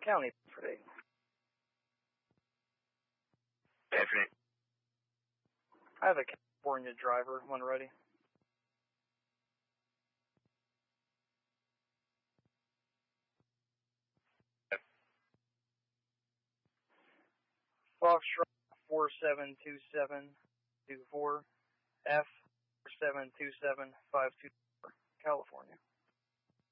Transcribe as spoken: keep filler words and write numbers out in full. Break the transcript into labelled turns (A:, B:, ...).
A: County for eight.
B: Definitely.
A: I have a California driver when ready.
B: Yep.
A: Foxtrot four seven two seven two four F four seven two seven five two four, California.